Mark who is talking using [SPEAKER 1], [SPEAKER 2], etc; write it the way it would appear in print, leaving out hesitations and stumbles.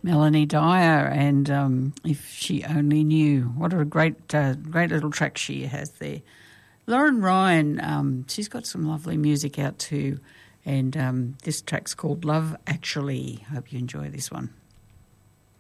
[SPEAKER 1] Melanie Dyer, and If She Only Knew. What a great little track she has there. Lauren Ryan, she's got some lovely music out too, and this track's called Love Actually. Hope you enjoy this one.